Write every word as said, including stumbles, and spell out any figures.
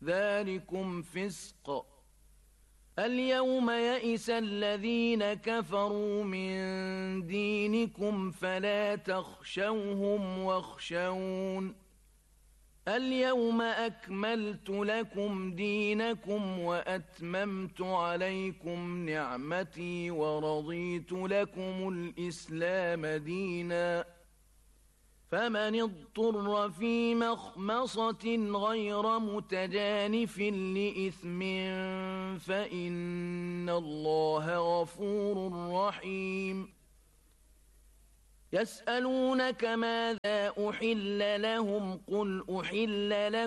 ذلكم فسق. اليوم يئس الذين كفروا من دينكم فلا تخشوهم واخشون اليوم أكملت لكم دينكم وأتممت عليكم نعمتي ورضيت لكم الإسلام دينا فمن اضطر في مخمصة غير متجانف لإثم فإن الله غفور رحيم. يسألونك ماذا أحل لهم قل أحل لكم